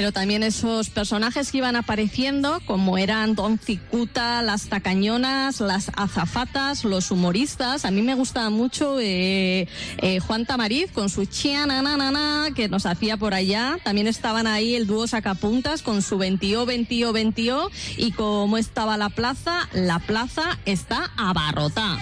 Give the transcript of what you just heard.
Pero también esos personajes que iban apareciendo, como eran Don Cicuta, las tacañonas, las azafatas, los humoristas. A mí me gustaba mucho Juan Tamariz con su chiananana que nos hacía por allá. También estaban ahí el dúo Sacapuntas con su 20 y cómo estaba la plaza está abarrotada.